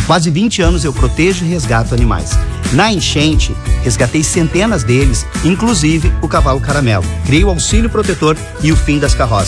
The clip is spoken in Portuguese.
Quase 20 anos eu protejo e resgato animais. Na enchente, resgatei centenas deles, inclusive o cavalo caramelo. Criei o auxílio protetor e o fim das carroças.